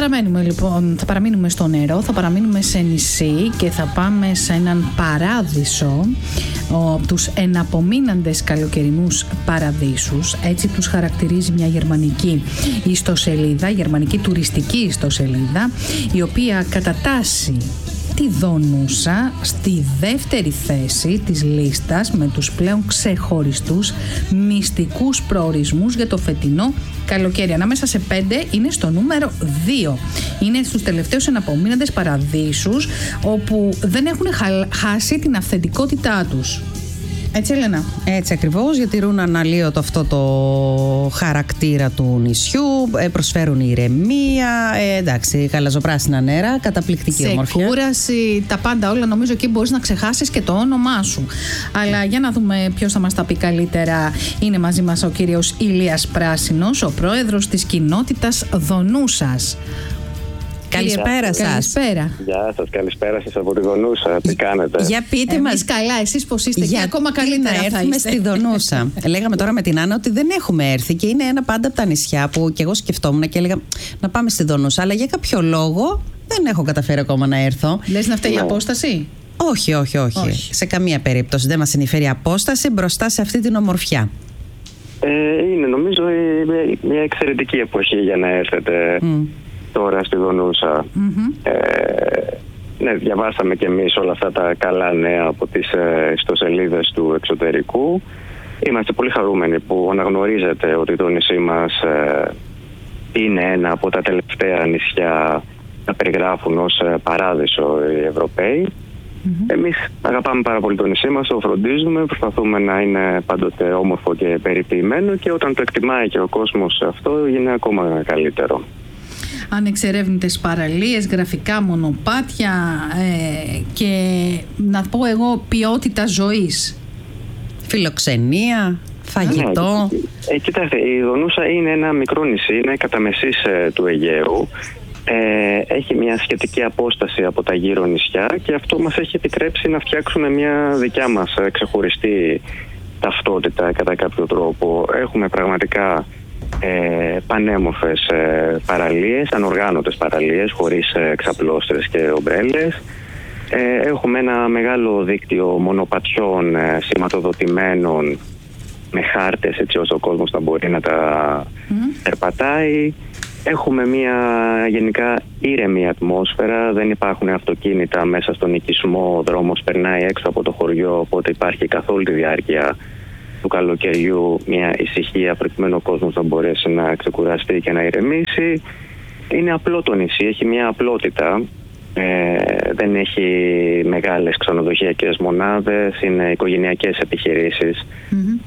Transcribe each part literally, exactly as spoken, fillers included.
παραμένουμε λοιπόν, θα παραμείνουμε στο νερό, θα παραμείνουμε σε νησί και θα πάμε σε έναν παράδεισο, ο, τους εναπομείναντες καλοκαιρινούς παραδείσους. Έτσι τους χαρακτηρίζει μια γερμανική ιστοσελίδα, γερμανική τουριστική ιστοσελίδα, η οποία κατατάσσει τη Δονούσα στη δεύτερη θέση της λίστας με τους πλέον ξεχωριστούς μυστικούς προορισμούς για το φετινό καλοκαίρι. Ανάμεσα σε πέντε είναι στο νούμερο δύο. Είναι στους τελευταίους εναπομείναντες παραδείσους, όπου δεν έχουν χάσει την αυθεντικότητά τους. Έτσι, Έλενα. Έτσι ακριβώς, διατηρούν αναλύωτο αυτό το χαρακτήρα του νησιού, προσφέρουν ηρεμία, ε, εντάξει, γαλαζοπράσινα νερά, καταπληκτική σε ομορφιά. Κούραση, τα πάντα όλα, νομίζω εκεί μπορείς να ξεχάσεις και το όνομά σου. Αλλά για να δούμε ποιος θα μας τα πει καλύτερα. Είναι μαζί μας ο κύριος Ηλίας Πράσινος, ο πρόεδρος της κοινότητας Δονούσας. Καλησπέρα σας. Καλησπέρα. Γεια σας, καλησπέρα σας από τη Δονούσα. Τι κάνετε? Για πείτε Εμείς μας. καλά, εσείς πώς είστε? Και ακόμα καλύτερα να θα έρθουμε είστε. στη Δονούσα. Λέγαμε τώρα με την Άννα ότι δεν έχουμε έρθει και είναι ένα πάντα από τα νησιά που και εγώ σκεφτόμουν και έλεγα να πάμε στη Δονούσα. Αλλά για κάποιο λόγο δεν έχω καταφέρει ακόμα να έρθω. Λες να φταίει η Ναι. απόσταση? Όχι, όχι, όχι, όχι. Σε καμία περίπτωση δεν μας συνειφέρει απόσταση μπροστά σε αυτή την ομορφιά. Ε, είναι νομίζω η- μια εξαιρετική εποχή για να έρθετε Mm. τώρα στη Δονούσα. Mm-hmm. Ε, ναι, διαβάσαμε κι εμείς όλα αυτά τα καλά νέα από τις ε, ιστοσελίδες του εξωτερικού. Είμαστε πολύ χαρούμενοι που αναγνωρίζετε ότι το νησί μας ε, είναι ένα από τα τελευταία νησιά να περιγράφουν ως ε, παράδεισο οι Ευρωπαίοι. Mm-hmm. Εμείς αγαπάμε πάρα πολύ το νησί μας, το φροντίζουμε, προσπαθούμε να είναι πάντοτε όμορφο και περιποιημένο και όταν το εκτιμάει και ο κόσμος αυτό είναι ακόμα καλύτερο. Ανεξερεύνητες παραλίες, γραφικά μονοπάτια ε, και να πω εγώ ποιότητα ζωής. Φιλοξενία, φαγητό. Ναι, ε, κοιτάξτε, η Δονούσα είναι ένα μικρό νησί, είναι κατά μεσής ε, του Αιγαίου. Ε, έχει μια σχετική απόσταση από τα γύρω νησιά και αυτό μας έχει επιτρέψει να φτιάξουμε μια δικιά μας ε, ξεχωριστή ταυτότητα κατά κάποιο τρόπο. Έχουμε πραγματικά ε, πανέμορφες ε, παραλίες, ανοργάνωτες παραλίες χωρίς ε, ξαπλώστρες και ομπρέλες. Ε, έχουμε ένα μεγάλο δίκτυο μονοπατιών ε, σηματοδοτημένων με χάρτες έτσι ώστε ο κόσμος να μπορεί να τα mm. περπατάει. Έχουμε μια γενικά ήρεμη ατμόσφαιρα, δεν υπάρχουν αυτοκίνητα μέσα στον οικισμό, ο δρόμος περνάει έξω από το χωριό, οπότε υπάρχει καθ' όλη τη διάρκεια του καλοκαιριού μια ησυχία προκειμένου ο κόσμος να μπορέσει να ξεκουραστεί και να ηρεμήσει. Είναι απλό το νησί, έχει μια απλότητα, ε, δεν έχει μεγάλες ξενοδοχειακές μονάδες, είναι οικογενειακές επιχειρήσεις. Mm-hmm.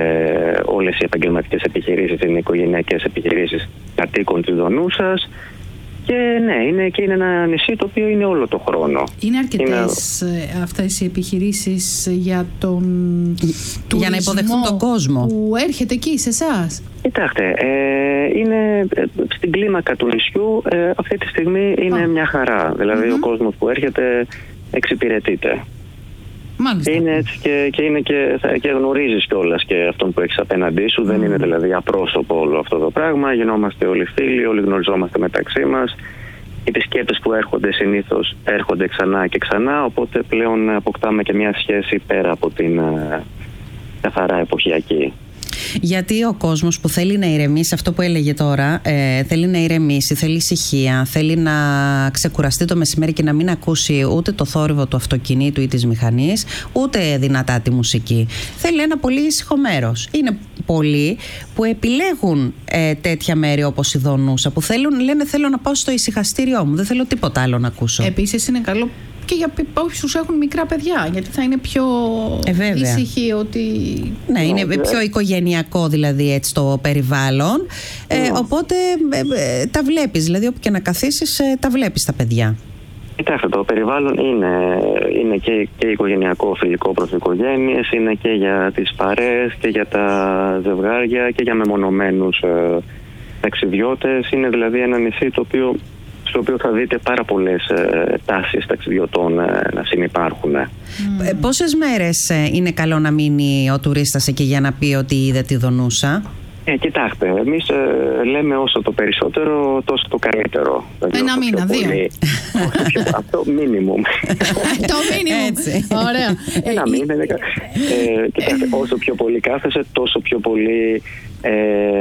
Ε, όλες οι επαγγελματικές επιχειρήσεις είναι οικογενειακές επιχειρήσεις κατοίκων της Δονούσας. Και ναι, είναι, και είναι ένα νησί το οποίο είναι όλο το χρόνο. Είναι αρκετές είναι... αυτές οι επιχειρήσεις για τον για να υποδεχθούν τον κόσμο που έρχεται εκεί σε εσάς? Κοιτάξτε, ε, είναι στην κλίμακα του νησιού ε, αυτή τη στιγμή είναι oh. μια χαρά. Δηλαδή mm-hmm. ο κόσμος που έρχεται εξυπηρετείται. Μάλιστα. Είναι έτσι και, και, είναι και, και γνωρίζεις κιόλας και αυτόν που έχεις απέναντί σου. Mm. Δεν είναι δηλαδή απρόσωπο όλο αυτό το πράγμα. Γινόμαστε όλοι φίλοι, όλοι γνωριζόμαστε μεταξύ μας. Οι επισκέπτες που έρχονται συνήθως έρχονται ξανά και ξανά. Οπότε πλέον αποκτάμε και μια σχέση πέρα από την uh, καθαρά εποχιακή. Γιατί ο κόσμος που θέλει να ηρεμήσει, αυτό που έλεγε τώρα, ε, θέλει να ηρεμήσει, θέλει ησυχία, θέλει να ξεκουραστεί το μεσημέρι και να μην ακούσει ούτε το θόρυβο του αυτοκινήτου ή της μηχανής, ούτε δυνατά τη μουσική. Θέλει ένα πολύ ήσυχο μέρος. Είναι πολλοί που επιλέγουν ε, τέτοια μέρη όπως η Δονούσα, που θέλουν, λένε θέλω να πάω στο ησυχαστήριό μου, δεν θέλω τίποτα άλλο να ακούσω. Επίσης είναι καλό και για όσους έχουν μικρά παιδιά, γιατί θα είναι πιο ε, ήσυχοι ότι... Ναι, είναι πιο οικογενειακό δηλαδή έτσι το περιβάλλον, ε, οπότε ε, ε, τα βλέπεις, δηλαδή όπου και να καθίσεις ε, τα βλέπεις τα παιδιά. Κοιτάξτε, το περιβάλλον είναι, είναι και, και οικογενειακό, φιλικό προς οικογένειες, είναι και για τις παρέες και για τα ζευγάρια και για μεμονωμένους ε, ταξιδιώτες. Είναι δηλαδή ένα νησί το οποίο... στο οποίο θα δείτε πάρα πολλές ε, τάσεις ταξιδιωτών ε, να συνυπάρχουν. Mm. Ε, πόσες μέρες ε, είναι καλό να μείνει ο τουρίστας εκεί για να πει ότι είδε τη Δονούσα? Ε, κοιτάξτε, εμείς ε, λέμε όσο το περισσότερο, τόσο το καλύτερο. Δηλαδή, ένα μήνα, δύο. Πολύ, πιο, αυτό μίνιμουμ. Το μίνιμουμ. Ωραία. Ένα μήνα. Ε, κοιτάξτε, όσο πιο πολύ κάθεσαι, τόσο πιο πολύ... Ε,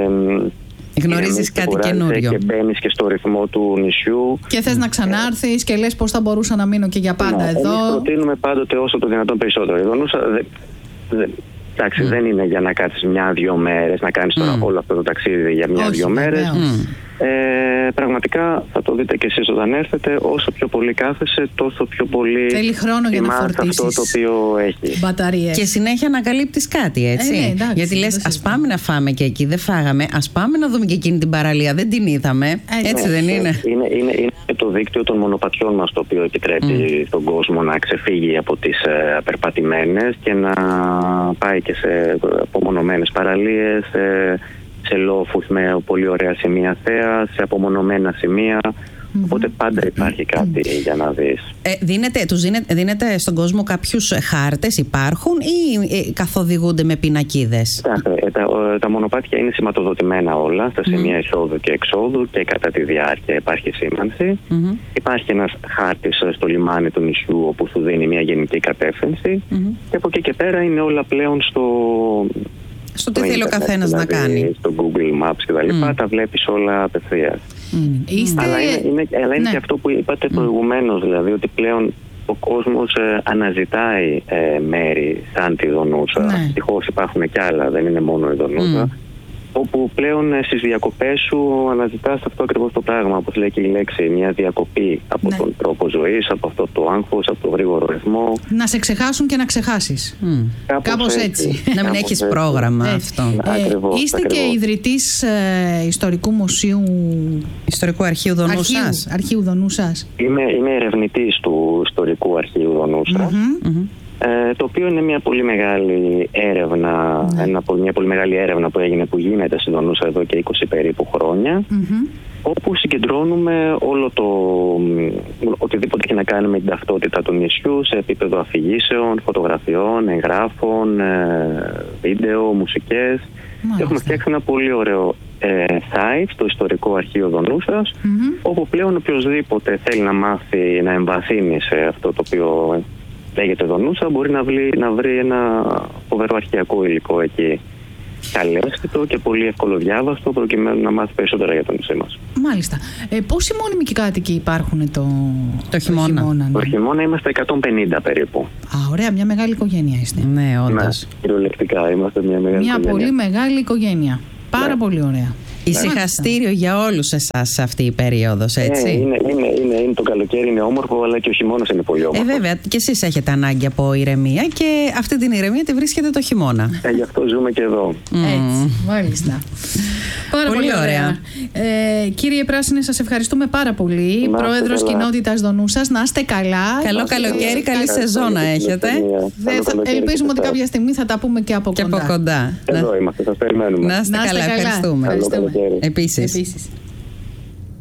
γνωρίζεις κάτι καινούριο. Και μπαίνεις και στο ρυθμό του νησιού. Και θες να ξανάρθεις και λες πώς θα μπορούσα να μείνω και για πάντα ναι, εδώ. Εμείς προτείνουμε πάντοτε όσο το δυνατόν περισσότερο. Η Δονούσα δε, δε, εντάξει, mm. δεν είναι για να κάτσεις μια-δυο μέρες, να κάνεις τώρα mm. όλο αυτό το ταξίδι για μια-δυο μέρες. Mm. Ε, πραγματικά θα το δείτε και εσείς όταν έρθετε, όσο πιο πολύ κάθεσαι, τόσο πιο πολύ θέλει χρόνο για να φορτίσεις αυτό το οποίο έχει. Μπαταρίες. Και συνέχεια ανακαλύπτεις κάτι, έτσι. Ε, ναι, εντάξει, γιατί λες, ας πάμε να φάμε και εκεί, δεν φάγαμε, ας πάμε να δούμε και εκείνη την παραλία, δεν την είδαμε. Έτσι, έτσι ναι, δεν είναι. Είναι, είναι, είναι το δίκτυο των μονοπατιών μας το οποίο επιτρέπει mm. στον κόσμο να ξεφύγει από τις ε, απερπατημένες και να πάει και σε απομονωμένες παραλίες, σε, σε λόφους με πολύ ωραία σημεία θέα, σε απομονωμένα σημεία. Mm-hmm. Οπότε πάντα υπάρχει κάτι mm-hmm. για να δεις. Ε, δίνετε, τους δίνετε, δίνετε στον κόσμο κάποιους χάρτες, υπάρχουν ή ε, καθοδηγούνται με πινακίδες? Ε, τα, τα μονοπάτια είναι σηματοδοτημένα όλα στα σημεία mm-hmm. εισόδου και εξόδου και κατά τη διάρκεια υπάρχει σήμανση. Mm-hmm. Υπάρχει ένας χάρτης στο λιμάνι του νησιού όπου σου δίνει μια γενική κατεύθυνση mm-hmm. και από εκεί και πέρα είναι όλα πλέον στο... στο τι θέλει ο καθένας δηλαδή, να κάνει. Στο Google Maps και τα λοιπά, mm. τα βλέπεις όλα απευθείας. Mm. Είστε... Αλλά είναι, είναι, αλλά είναι ναι. και αυτό που είπατε mm. προηγουμένως, δηλαδή ότι πλέον ο κόσμος ε, αναζητάει ε, μέρη σαν τη Δονούσα. Ναι. Ευτυχώς υπάρχουν κι άλλα, δεν είναι μόνο η Δονούσα. Mm. Όπου πλέον ε, στις διακοπές σου αναζητάς αυτό ακριβώς το πράγμα, όπως λέει και η λέξη, μια διακοπή από ναι. τον τρόπο ζωής, από αυτό το άγχος, από το γρήγορο ρυθμό. Να σε ξεχάσουν και να ξεχάσεις. Mm. Κάπως, Κάπως έτσι. έτσι. Να μην έχεις έτσι. Πρόγραμμα έτσι. Αυτό. Ε, ακριβώς, είστε ακριβώς. Και ιδρυτής ε, ιστορικού μουσείου... Ιστορικού αρχείου Δονούσας. Αρχείου, αρχείου Δονούσας. Είμαι, είμαι ερευνητής του ιστορικού αρχείου Δονούσας. Mm-hmm. Mm-hmm. Ε, το οποίο είναι μια πολύ μεγάλη έρευνα, mm. ένα, μια πολύ μεγάλη έρευνα που έγινε, που γίνεται στη Δονούσα εδώ και είκοσι περίπου χρόνια, mm-hmm. όπου συγκεντρώνουμε όλο το οτιδήποτε έχει να κάνει με την ταυτότητα του νησιού σε επίπεδο αφηγήσεων, φωτογραφιών, εγγράφων, ε, βίντεο, μουσικές. Και έχουμε φτιάξει ένα πολύ ωραίο ε, site στο ιστορικό αρχείο Δονούσας, mm-hmm. όπου πλέον οποιοσδήποτε θέλει να μάθει, να εμβαθύνει σε αυτό το οποίο λέγεται Δονούσα, μπορεί να βρει, να βρει ένα φοβερό αρχαιακό υλικό εκεί. Καλέσθητο και πολύ εύκολο διάβαστο, προκειμένου να μάθει περισσότερα για το νησί μας. Μάλιστα. Ε, πόσοι μόνιμοι και κάτοικοι υπάρχουν το, το χειμώνα? Το χειμώνα, ναι. Το χειμώνα είμαστε εκατόν πενήντα περίπου. Α, ωραία, μια μεγάλη οικογένεια είστε. Ναι, όντως. Ναι, κυριολεκτικά είμαστε μια μεγάλη μια οικογένεια. Μια πολύ μεγάλη οικογένεια. Πάρα ναι. πολύ ωραία. Ησυχαστήριο για όλους εσάς σε αυτή η περίοδος, έτσι. Ε, είναι, είναι, είναι, είναι το καλοκαίρι, είναι όμορφο, αλλά και ο χειμώνας είναι πολύ όμορφο. Ε, βέβαια, και εσείς έχετε ανάγκη από ηρεμία και αυτή την ηρεμία τη βρίσκετε το χειμώνα. Ε, γι' αυτό ζούμε και εδώ. Mm. Έτσι, μάλιστα. Πάρα πολύ, πολύ ωραία. Ε, κύριε Πράσινε, σας ευχαριστούμε πάρα πολύ. Να, Πρόεδρος Κοινότητας Δονούσας, να είστε καλά. Καλό καλοκαίρι, καλή σεζόν να έχετε. Ελπίζουμε ότι κάποια στιγμή θα τα πούμε και από κοντά. Και από κοντά. Εδώ είμαστε, σας περιμένουμε. Να είστε καλά, ευχαριστούμε. Ευχαριστούμε. Επίσης. Επίσης.